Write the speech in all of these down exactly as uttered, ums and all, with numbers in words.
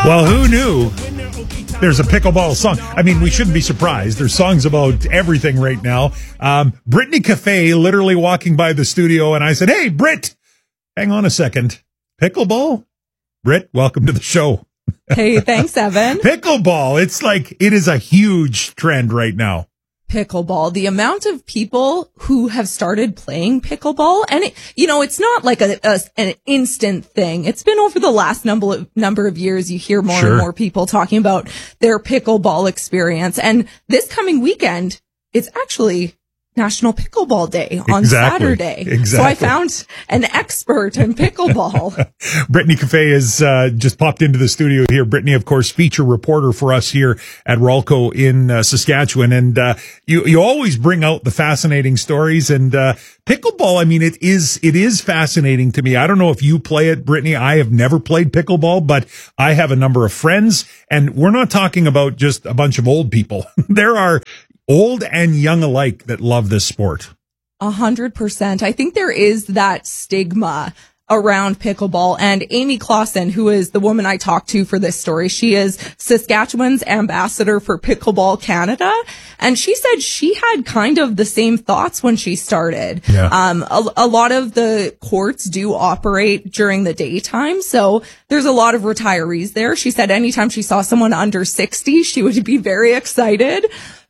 Well, who knew there's a pickleball song? I mean, we shouldn't be surprised. There's songs about everything right now. Um, Brittany Cafe literally walking by the studio, and I said, hey, Britt, hang on a second. Pickleball? Britt, welcome to the show. Hey, thanks, Evan. Pickleball. It's like, it is a huge trend right now. Pickleball, the amount of people who have started playing pickleball, and it, you know, it's not like a, a an instant thing. It's been over the last number of, number of years. You hear more Sure. and more people talking about their pickleball experience. And this coming weekend, it's actually National Pickleball Day on Exactly. Saturday. Exactly. So I found an expert in pickleball. Brittany Cafe has uh, just popped into the studio here. Brittany, of course, feature reporter for us here at Ralco in uh, Saskatchewan. And uh, you you always bring out the fascinating stories. And uh, pickleball, I mean, it is it is fascinating to me. I don't know if you play it, Brittany. I have never played pickleball, but I have a number of friends. And we're not talking about just a bunch of old people. There are old and young alike that love this sport. A hundred percent. I think there is that stigma around pickleball, and Amy Clausen, who is the woman I talked to for this story, she is Saskatchewan's ambassador for Pickleball Canada. And she said she had kind of the same thoughts when she started. Yeah. Um, a, a lot of the courts do operate during the daytime. So there's a lot of retirees there. She said anytime she saw someone under sixty, she would be very excited.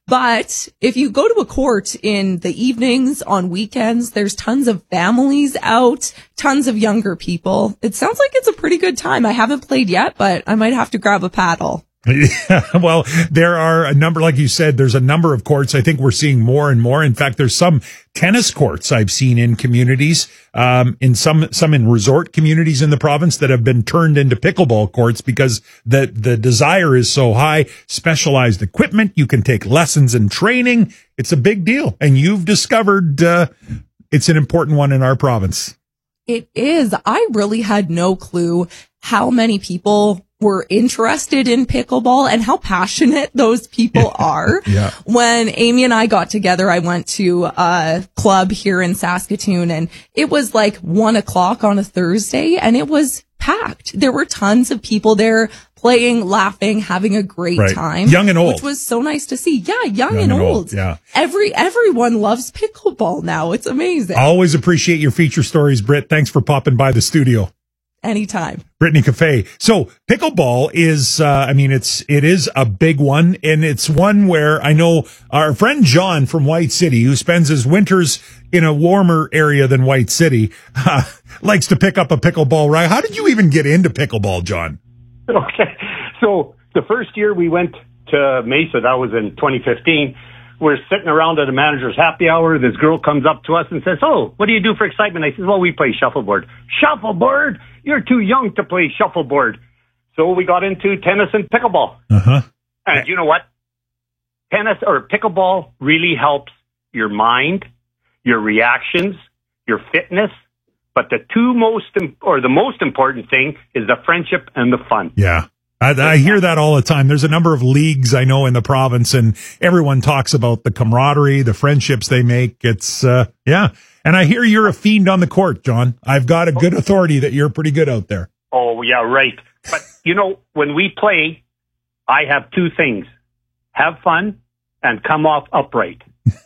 But if you go to a court in the evenings, on weekends, there's tons of families out, tons of younger people. It sounds like it's a pretty good time. I haven't played yet, but I might have to grab a paddle. Yeah, well, there are a number, like you said, there's a number of courts. I think we're seeing more and more. In fact, there's some tennis courts I've seen in communities, um, in some, some in resort communities in the province that have been turned into pickleball courts because the, the desire is so high. Specialized equipment. You can take lessons and training. It's a big deal. And you've discovered, uh, it's an important one in our province. It is. I really had no clue how many people were interested in pickleball and how passionate those people are. Yeah. When Amy and I got together, I went to a club here in Saskatoon, and it was like one o'clock on a Thursday, and it was packed. There were tons of people there playing, laughing, having a great Right. time. Young and old. Which was so nice to see. Yeah, young, Young and, and old. old, yeah. Every, everyone loves pickleball now. It's amazing. Always appreciate your feature stories, Britt. Thanks for popping by the studio. Anytime. Brittany Cafe. So pickleball is, uh, I mean, it's, it is a big one, and it's one where I know our friend John from White City, who spends his winters in a warmer area than White City, uh, likes to pick up a pickleball, right? How did you even get into pickleball, John? Okay. So the first year we went to Mesa, that was in twenty fifteen, we're sitting around at a manager's happy hour. This girl comes up to us and says, oh, what do you do for excitement? I said, well, we play shuffleboard. Shuffleboard? You're too young to play shuffleboard. So we got into tennis and pickleball. Uh-huh. And you know what? Tennis or pickleball really helps your mind, your reactions, your fitness. But the two most, im- or the most important thing is the friendship and the fun. Yeah. I, I hear that all the time. There's a number of leagues I know in the province, and everyone talks about the camaraderie, the friendships they make. It's, uh, yeah. And I hear you're a fiend on the court, John. I've got a good authority that you're pretty good out there. Oh, yeah, right. But, you know, when we play, I have two things. Have fun and come off upright.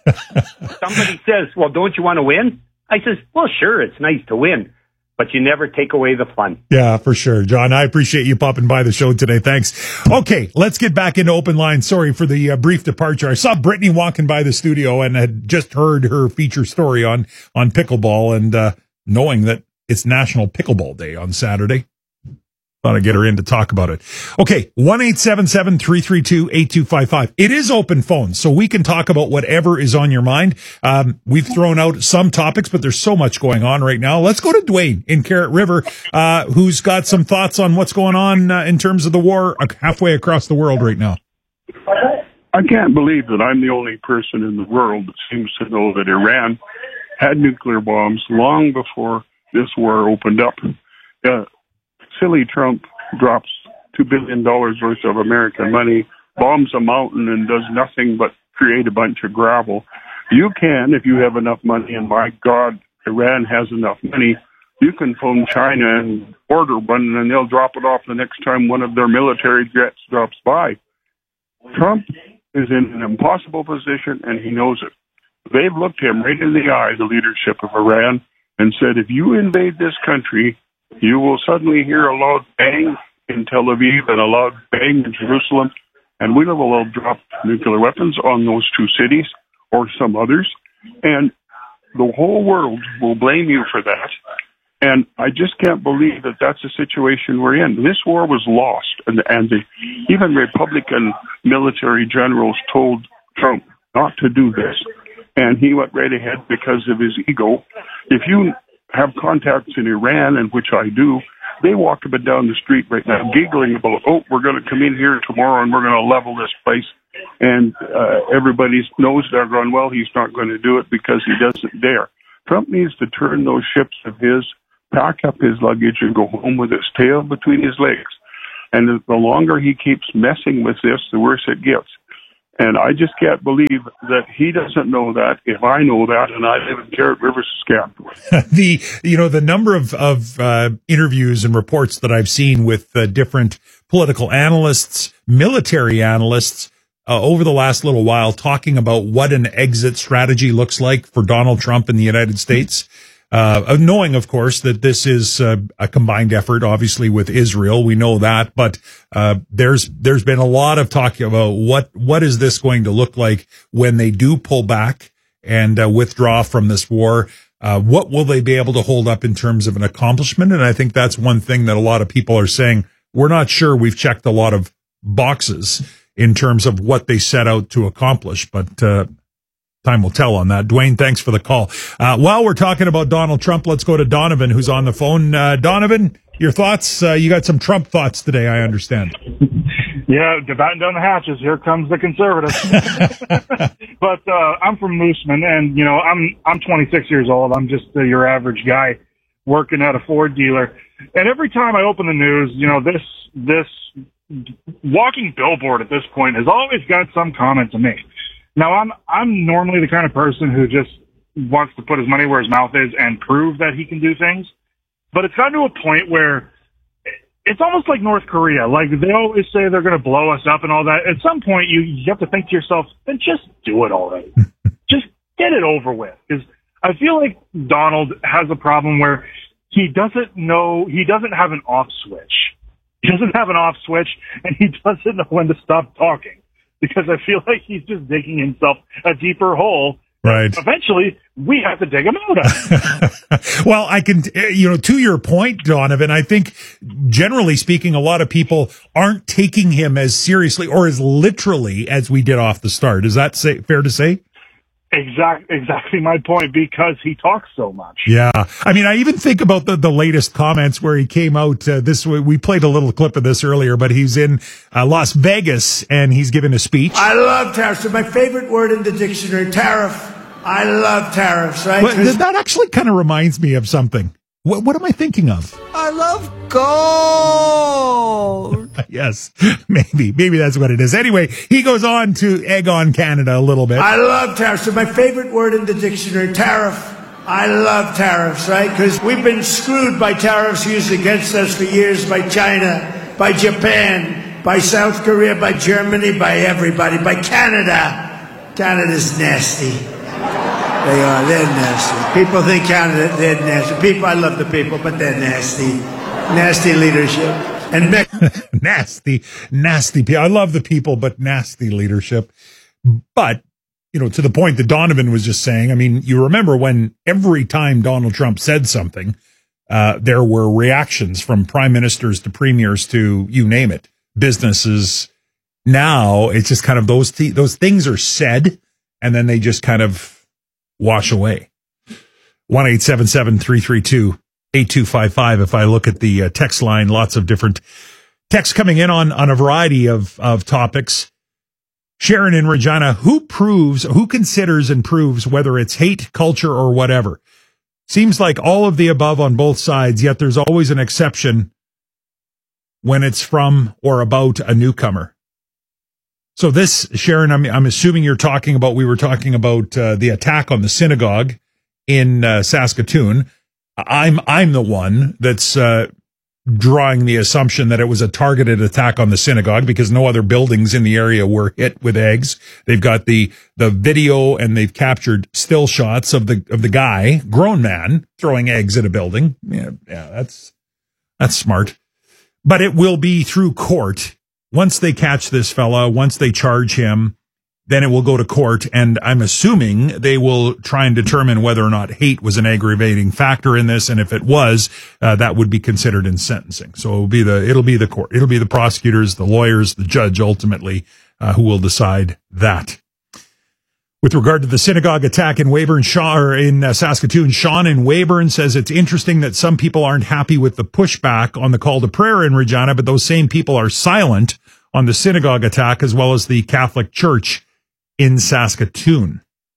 Somebody says, well, don't you want to win? I says, well, sure, it's nice to win, but you never take away the fun. Yeah, for sure. John, I appreciate you popping by the show today. Thanks. Okay, let's get back into open line. Sorry for the uh, brief departure. I saw Brittany walking by the studio and had just heard her feature story on, on pickleball, and uh, knowing that it's National Pickleball Day on Saturday, thought I'd get her in to talk about it. Okay, one eight seven seven, three three two, eight two five five. It is open phone, so we can talk about whatever is on your mind. Um, we've thrown out some topics, but there's so much going on right now. Let's go to Dwayne in Carrot River, uh, who's got some thoughts on what's going on uh, in terms of the war uh, halfway across the world right now. I can't believe that I'm the only person in the world that seems to know that Iran had nuclear bombs long before this war opened up. Uh, Silly Trump drops two billion dollars worth of American money, bombs a mountain, and does nothing but create a bunch of gravel. You can, if you have enough money, and my God, Iran has enough money, You can phone China and order one, and they'll drop it off the next time one of their military jets drops by. Trump is in an impossible position, and he knows it. They've looked him right in the eye, the leadership of Iran, and said, if you invade this country, you will suddenly hear a loud bang in Tel Aviv and a loud bang in Jerusalem, and we will drop nuclear weapons on those two cities or some others, and the whole world will blame you for that. And I just can't believe that that's the situation we're in. This war was lost, and, and the, even Republican military generals told Trump not to do this, and he went right ahead because of his ego. If you have contacts in Iran, and which I do, they walk up and down the street right now giggling about, oh, we're going to come in here tomorrow and we're going to level this place. And uh, everybody knows they're going, well, he's not going to do it because he doesn't dare. Trump needs to turn those ships of his, pack up his luggage, and go home with his tail between his legs. And the longer he keeps messing with this, the worse it gets. And I just can't believe that he doesn't know that, if I know that, and I live in Carrot River, Saskatchewan. the, you know, the number of, of uh, interviews and reports that I've seen with uh, different political analysts, military analysts, uh, over the last little while talking about what an exit strategy looks like for Donald Trump in the United States. Uh, knowing, of course, that this is uh, a combined effort, obviously, with Israel. We know that, but uh, there's there's been a lot of talk about what what is this going to look like when they do pull back and uh, withdraw from this war. Uh, what will they be able to hold up in terms of an accomplishment? And I think that's one thing that a lot of people are saying. We're not sure we've checked a lot of boxes in terms of what they set out to accomplish, but uh time will tell on that. Dwayne, thanks for the call. Uh, while we're talking about Donald Trump, let's go to Donovan, who's on the phone. Uh, Donovan, your thoughts? Uh, you got some Trump thoughts today, I understand. Yeah, batten down the hatches. Here comes the conservatives. But uh, I'm from Mooseman, and you know, I'm I'm twenty-six years old. I'm just uh, your average guy working at a Ford dealer. And every time I open the news, you know, this this walking billboard at this point has always got some comment to make. Now, I'm I'm normally the kind of person who just wants to put his money where his mouth is and prove that he can do things. But it's gotten to a point where it's almost like North Korea. Like, they always say they're going to blow us up and all that. At some point, you, you have to think to yourself, then just do it already. Just get it over with. Because I feel like Donald has a problem where he doesn't know, he doesn't have an off switch. He doesn't have an off switch, and he doesn't know when to stop talking. Because I feel like he's just digging himself a deeper hole. Right. Eventually, we have to dig him out of. Well, I can, you know, to your point, Donovan, I think generally speaking, a lot of people aren't taking him as seriously or as literally as we did off the start. Is that say, fair to say? Exact, exactly my point, because he talks so much. Yeah. I mean, I even think about the, the latest comments where he came out uh, this way. We played a little clip of this earlier, but he's in uh, Las Vegas and he's giving a speech. I love tariffs. They're my favorite word in the dictionary, tariff. I love tariffs, right? Well, that actually kind of reminds me of something. What, what am I thinking of? I love gold. Yes, maybe. Maybe that's what it is. Anyway, he goes on to egg on Canada a little bit. I love tariffs. They're my favorite word in the dictionary, tariff. I love tariffs, right? Because we've been screwed by tariffs used against us for years by China, by Japan, by South Korea, by Germany, by everybody, by Canada. Canada's nasty. They are. They're nasty. People think Canada, they're nasty. People, I love the people, but they're nasty. Nasty leadership. And me- nasty, nasty people. I love the people, but nasty leadership. But, you know, to the point that Donovan was just saying, I mean, you remember when every time Donald Trump said something, uh, there were reactions from prime ministers to premiers to you name it, businesses. Now it's just kind of those, th- those things are said and then they just kind of wash away. one eight seven seven, three three two, eight two five five. If I look at the uh, text line, lots of different texts coming in on, on a variety of, of topics. Sharon in Regina, who proves, who considers and proves whether it's hate, culture, or whatever? Seems like all of the above on both sides, yet there's always an exception when it's from or about a newcomer. So this, Sharon, I'm, I'm assuming you're talking about, we were talking about uh, the attack on the synagogue in uh, Saskatoon. I'm I'm the one that's uh, drawing the assumption that it was a targeted attack on the synagogue because no other buildings in the area were hit with eggs. They've got the the video and they've captured still shots of the of the guy, grown man, throwing eggs at a building. Yeah, yeah, that's that's smart. But it will be through court. Once they catch this fella, once they charge him, then it will go to court, and I'm assuming they will try and determine whether or not hate was an aggravating factor in this, and if it was, uh, that would be considered in sentencing. So it'll be the it'll be the court, it'll be the prosecutors, the lawyers, the judge ultimately uh, who will decide that. With regard to the synagogue attack in Weyburn, Sean, or in uh, Saskatoon, Sean in Weyburn says it's interesting that some people aren't happy with the pushback on the call to prayer in Regina, but those same people are silent on the synagogue attack as well as the Catholic Church in Saskatoon.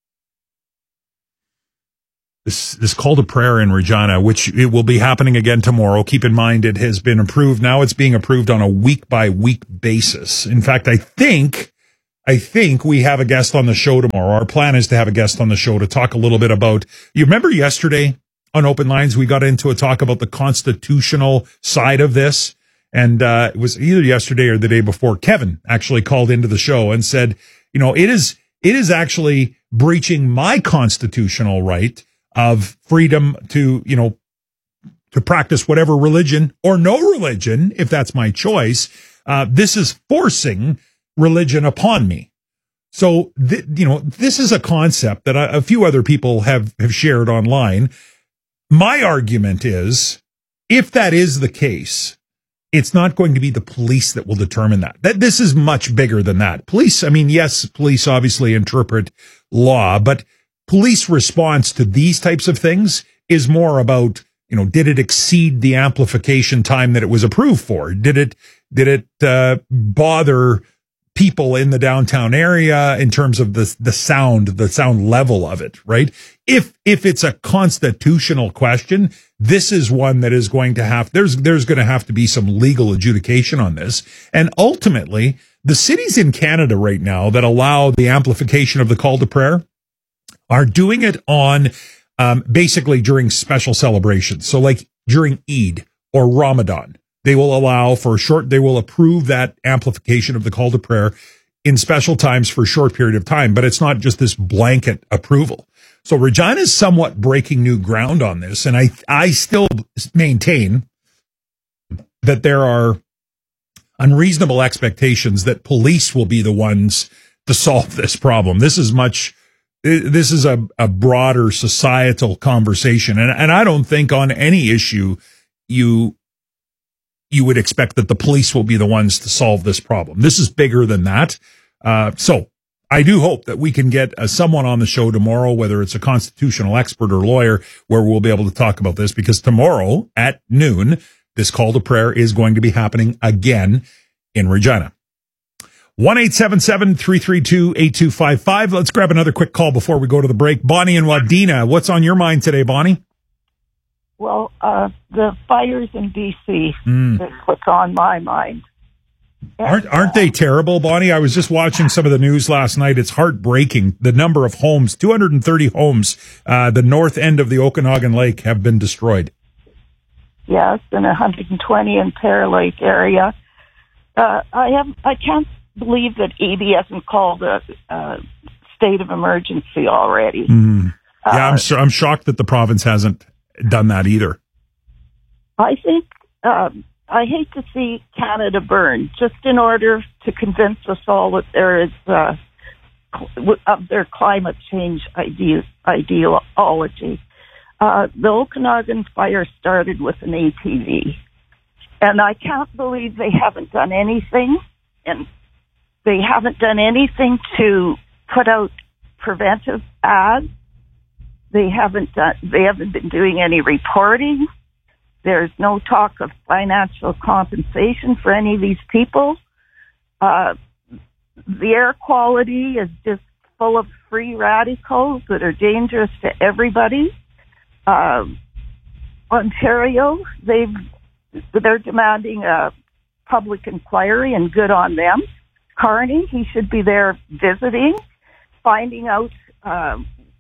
This this call to prayer in Regina, which it will be happening again tomorrow. Keep in mind, it has been approved. Now it's being approved on a week by week basis. In fact, I think I think we have a guest on the show tomorrow. Our plan is to have a guest on the show to talk a little bit about, you remember yesterday on Open Lines, we got into a talk about the constitutional side of this. And uh, it was either yesterday or the day before. Kevin actually called into the show and said, you know, it is it is actually breaching my constitutional right of freedom to, you know, to practice whatever religion or no religion, if that's my choice. Uh, this is forcing religion upon me. So, th- you know, this is a concept that a, a few other people have, have shared online. My argument is, if that is the case, it's not going to be the police that will determine that. That this is much bigger than that. Police, I mean, yes, police obviously interpret law, but police response to these types of things is more about, you know, did it exceed the amplification time that it was approved for? Did it, did it, uh, bother people in the downtown area in terms of the, the sound, the sound level of it, right? If, if it's a constitutional question, this is one that is going to have, there's, there's going to have to be some legal adjudication on this. And ultimately, the cities in Canada right now that allow the amplification of the call to prayer are doing it on, um, basically during special celebrations. So like during Eid or Ramadan, they will allow for a short, they will approve that amplification of the call to prayer in special times for a short period of time, but it's not just this blanket approval. So Regina is somewhat breaking new ground on this. And I, I still maintain that there are unreasonable expectations that police will be the ones to solve this problem. This is much, this is a, a broader societal conversation. And, and I don't think on any issue you, you would expect that the police will be the ones to solve this problem. This is bigger than that. Uh, so I do hope that we can get uh, someone on the show tomorrow, whether it's a constitutional expert or lawyer, where we'll be able to talk about this, because tomorrow at noon, this call to prayer is going to be happening again in Regina. one eight seven seven, three three two, eight two five five. Let's grab another quick call before we go to the break. Bonnie and Wadena, what's on your mind today, Bonnie? Well, uh, the fires in B C Mm. is what's on my mind. And, Aren't aren't they terrible, Bonnie? I was just watching some of the news last night. It's heartbreaking. The number of homes, two hundred thirty homes, uh, the north end of the Okanagan Lake have been destroyed. Yes, and one hundred twenty in Pear Lake area. Uh, I have, I can't believe that E B hasn't called a, a state of emergency already. Mm. Yeah, Uh, I'm so, I'm shocked that the province hasn't done that either. I think um, I hate to see Canada burn, just in order to convince us all that there is uh, cl- of their climate change ide- ideology. Uh, the Okanagan fire started with an A T V, and I can't believe they haven't done anything, and they haven't done anything to put out preventive ads. They haven't done, they haven't been doing any reporting. There's no talk of financial compensation for any of these people. Uh, the air quality is just full of free radicals that are dangerous to everybody. Uh, Ontario, they've, they're demanding a public inquiry, and good on them. Carney, he should be there visiting, finding out, uh,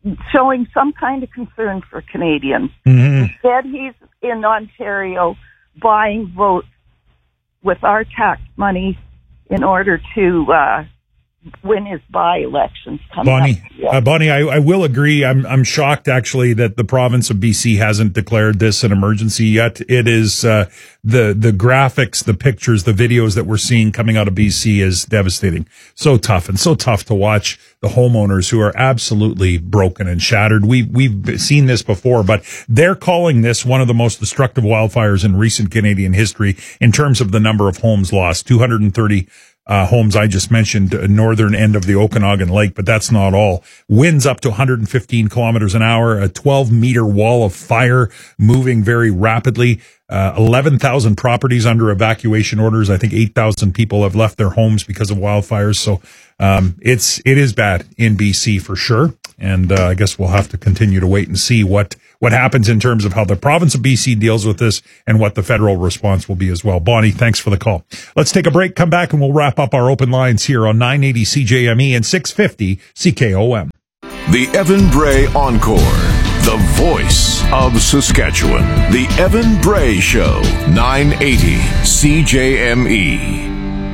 showing some kind of concern for Canadians. Mm-hmm. Instead, he's in Ontario buying votes with our tax money in order to uh, win his by-elections coming Bonnie, up. Yeah. uh, Bonnie, I, I will agree. I'm I'm shocked actually that the province of B C hasn't declared this an emergency yet. It is uh, the the graphics, the pictures, the videos that we're seeing coming out of B C is devastating. So tough and so tough to watch the homeowners who are absolutely broken and shattered. We we've seen this before, but they're calling this one of the most destructive wildfires in recent Canadian history in terms of the number of homes lost. two hundred thirty Uh, homes I just mentioned, uh, northern end of the Okanagan Lake, but that's not all. Winds up to one hundred fifteen kilometers an hour, a twelve meter wall of fire moving very rapidly, uh, eleven thousand properties under evacuation orders. I think eight thousand people have left their homes because of wildfires. So, um, it's, it is bad in B C for sure. And, uh, I guess we'll have to continue to wait and see what, what happens in terms of how the province of B C deals with this and what the federal response will be as well. Bonnie, thanks for the call. Let's take a break, come back, and we'll wrap up our open lines here on nine eighty C J M E and six fifty C K O M. The Evan Bray Encore, the voice of Saskatchewan. The Evan Bray Show, nine eighty C J M E.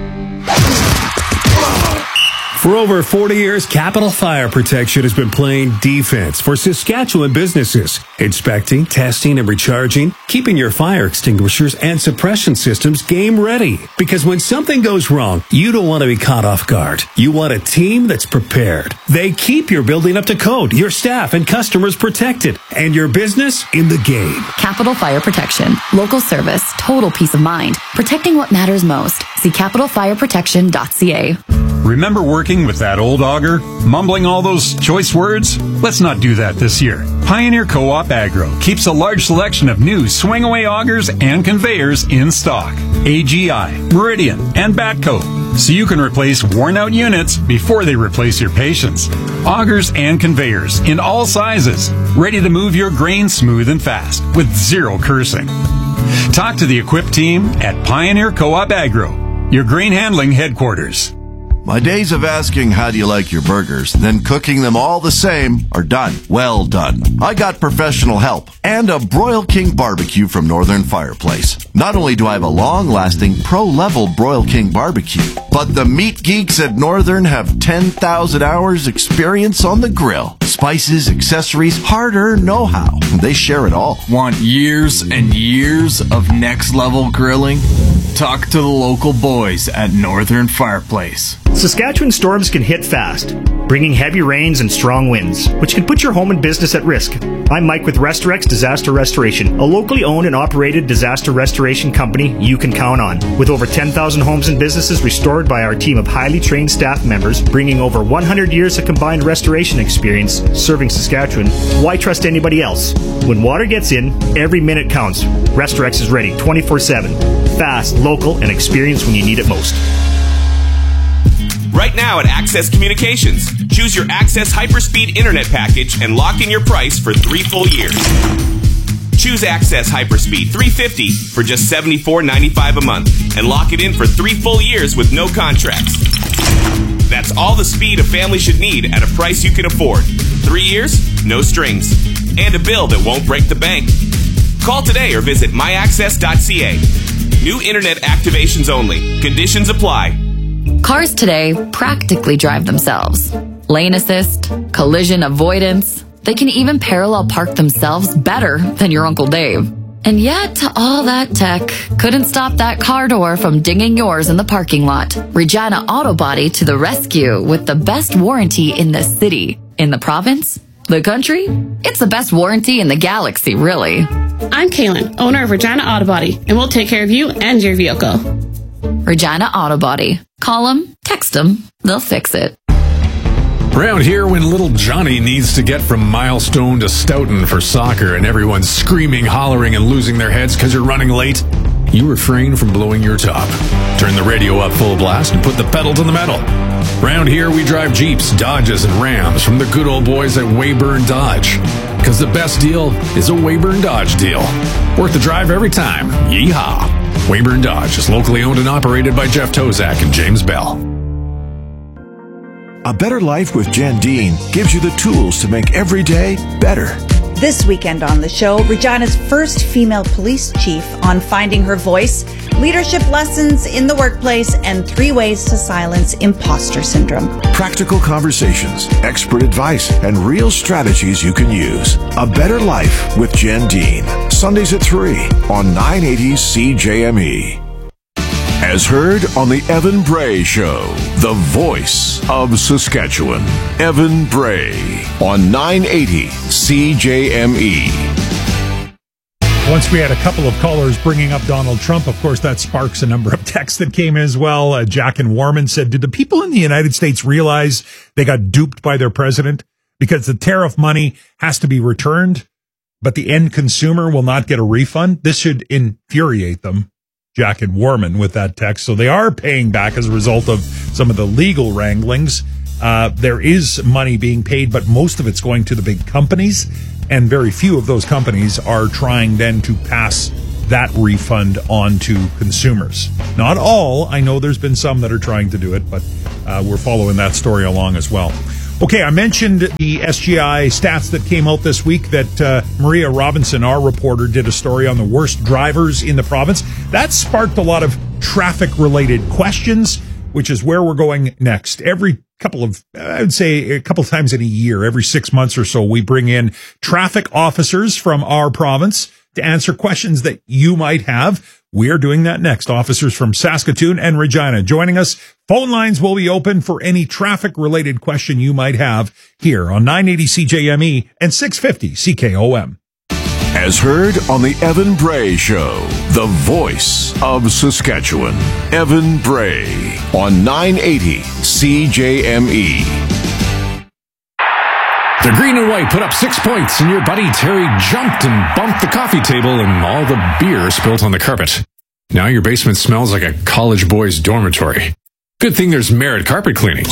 For over forty years, Capital Fire Protection has been playing defense for Saskatchewan businesses, inspecting, testing, and recharging, keeping your fire extinguishers and suppression systems game ready. Because when something goes wrong, you don't want to be caught off guard. You want a team that's prepared. They keep your building up to code, your staff and customers protected, and your business in the game. Capital Fire Protection. Local service, total peace of mind. Protecting what matters most. See capital fire protection dot c a. Remember working with that old auger? Mumbling all those choice words? Let's not do that this year. Pioneer Co-op Agro keeps a large selection of new swing-away augers and conveyors in stock. A G I, Meridian, and Batco. So you can replace worn-out units before they replace your patience. Augers and conveyors in all sizes. Ready to move your grain smooth and fast with zero cursing. Talk to the equipped team at Pioneer Co-op Agro, your grain handling headquarters. My days of asking how do you like your burgers, then cooking them all the same are done. Well done. I got professional help and a Broil King barbecue from Northern Fireplace. Not only do I have a long-lasting pro-level Broil King barbecue, but the meat geeks at Northern have ten thousand hours experience on the grill. Spices, accessories, hard-earned know-how. They share it all. Want years and years of next-level grilling? Talk to the local boys at Northern Fireplace. Saskatchewan storms can hit fast, bringing heavy rains and strong winds, which can put your home and business at risk. I'm Mike with Restorex Disaster Restoration, a locally owned and operated disaster restoration company you can count on. With over ten thousand homes and businesses restored by our team of highly trained staff members, bringing over one hundred years of combined restoration experience serving Saskatchewan, why trust anybody else? When water gets in, every minute counts. Restorex is ready twenty-four seven. Fast, local, and experienced when you need it most. Right now at Access Communications, choose your Access Hyperspeed Internet package and lock in your price for three full years. Choose Access Hyperspeed three fifty for just seventy-four ninety-five a month and lock it in for three full years with no contracts. That's all the speed a family should need at a price you can afford. Three years, no strings, and a bill that won't break the bank. Call today or visit my access dot c a. New Internet activations only. Conditions apply. Cars today practically drive themselves. Lane assist, collision avoidance. They can even parallel park themselves better than your Uncle Dave. And yet, all that tech couldn't stop that car door from dinging yours in the parking lot. Regina Auto Body to the rescue with the best warranty in the city. In the province? The country? It's the best warranty in the galaxy, really. I'm Kaylin, owner of Regina Auto Body, and we'll take care of you and your vehicle. Regina Auto Body. Call them, text them, they'll fix it. Around here, when little Johnny needs to get from Milestone to Stoughton for soccer and everyone's screaming, hollering, and losing their heads because you're running late, you refrain from blowing your top. Turn the radio up full blast and put the pedal to the metal. Around here, we drive Jeeps, Dodges, and Rams from the good old boys at Weyburn Dodge. Because the best deal is a Weyburn Dodge deal. Worth the drive every time. Yeehaw! Weyburn Dodge is locally owned and operated by Jeff Tozak and James Bell. A Better Life with Jen Dean gives you the tools to make every day better. This weekend on the show, Regina's first female police chief on finding her voice, leadership lessons in the workplace, and three ways to silence imposter syndrome. Practical conversations, expert advice, and real strategies you can use. A Better Life with Jen Dean. Sundays at three on nine eighty C J M E. As heard on the Evan Bray Show, the voice of Saskatchewan. Evan Bray on nine eighty C J M E. Once we had a couple of callers bringing up Donald Trump, of course, that sparks a number of texts that came as well. Uh, Jack in Warman said, did the people in the United States realize they got duped by their president? Because the tariff money has to be returned, but the end consumer will not get a refund? This should infuriate them. Jack and Warman with that text. So they are paying back as a result of some of the legal wranglings. Uh, there is money being paid, but most of it's going to the big companies, and very few of those companies are trying then to pass that refund on to consumers. Not all. I know there's been some that are trying to do it, but uh, we're following that story along as well. Okay, I mentioned the S G I stats that came out this week that uh, Maria Robinson, our reporter, did a story on the worst drivers in the province. That sparked a lot of traffic-related questions, which is where we're going next. Every couple of, I would say a couple of times in a year, every six months or so, we bring in traffic officers from our province to answer questions that you might have. We are doing that next. Officers from Saskatoon and Regina joining us. Phone lines will be open for any traffic-related question you might have here on nine eighty C J M E and six fifty C K O M. As heard on the Evan Bray Show, the voice of Saskatchewan. Evan Bray on nine eighty C J M E. The green and white put up six points, and your buddy Terry jumped and bumped the coffee table, and all the beer spilled on the carpet. Now your basement smells like a college boy's dormitory. Good thing there's Merit Carpet Cleaning.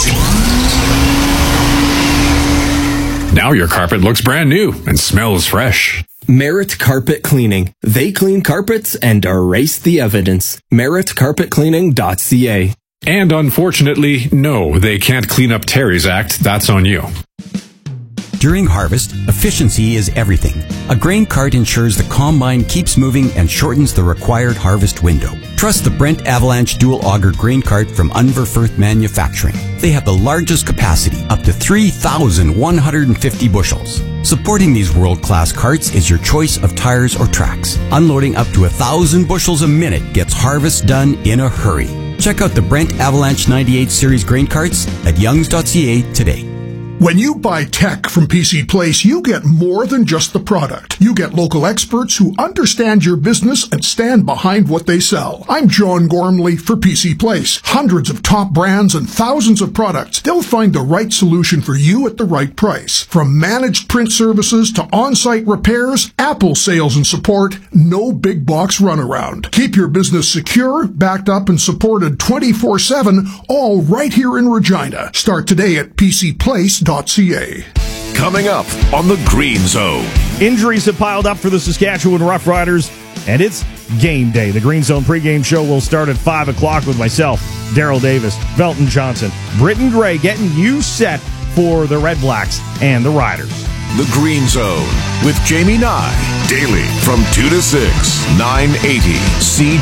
Now your carpet looks brand new and smells fresh. Merit Carpet Cleaning. They clean carpets and erase the evidence. merit carpet cleaning dot c a. And unfortunately, no, they can't clean up Terry's act. That's on you. During harvest, efficiency is everything. A grain cart ensures the combine keeps moving and shortens the required harvest window. Trust the Brent Avalanche Dual Auger Grain Cart from Unverfirth Manufacturing. They have the largest capacity, up to three thousand one hundred fifty bushels. Supporting these world-class carts is your choice of tires or tracks. Unloading up to one thousand bushels a minute gets harvest done in a hurry. Check out the Brent Avalanche ninety-eight Series grain carts at youngs dot c a today. When you buy tech from P C Place, you get more than just the product. You get local experts who understand your business and stand behind what they sell. I'm John Gormley for P C Place. Hundreds of top brands and thousands of products. They'll find the right solution for you at the right price. From managed print services to on-site repairs, Apple sales and support, no big box runaround. Keep your business secure, backed up and supported twenty-four seven, all right here in Regina. Start today at P C Place dot c a. Coming up on the Green Zone. Injuries have piled up for the Saskatchewan Roughriders, and it's game day. The Green Zone pregame show will start at five o'clock with myself, Daryl Davis, Velton Johnson, Britton Gray, getting you set for the Red Blacks and the Riders. The Green Zone with Jamie Nye. Daily from two to six, nine eighty C